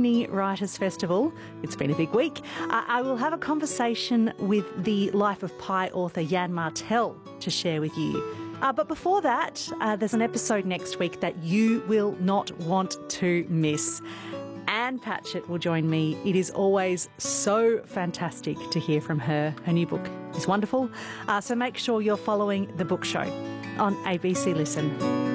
Sydney Writers' Festival. It's been a big week. I will have a conversation with the Life of Pi author Jan Martel to share with you. But before that, there's an episode next week that you will not want to miss. Anne Patchett will join me. It is always so fantastic to hear from her. Her new book is wonderful. So make sure you're following The Book Show on ABC Listen.